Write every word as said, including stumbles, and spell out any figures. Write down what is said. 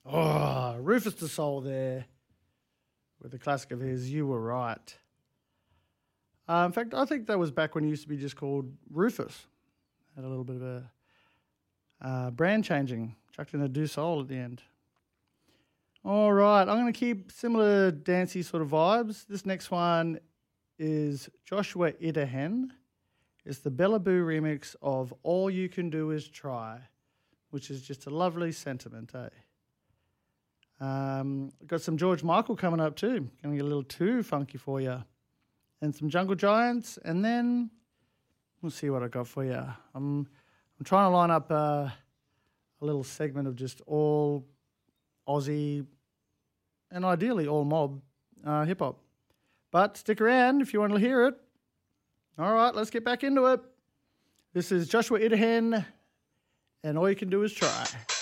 Oh, Rufus Du Sol there with a classic of his, You Were Right. Uh, in fact, I think that was back when it used to be just called Rufus. Had a little bit of a uh, brand changing, chucked in a Du Sol at the end. All right, I'm going to keep similar dancey sort of vibes. This next one is Joshua Idehen. It's the Bella Boo remix of All You Can Do Is Try, which is just a lovely sentiment, eh? Um, got some George Michael coming up too. Going to get a little too funky for you. And some Jungle Giants, and then we'll see what I got for you. I'm I'm trying to line up uh, a little segment of just all Aussie and ideally all mob uh, hip hop. But stick around if you want to hear it. All right, let's get back into it. This is Joshua Idehen, and All You Can Do Is Try.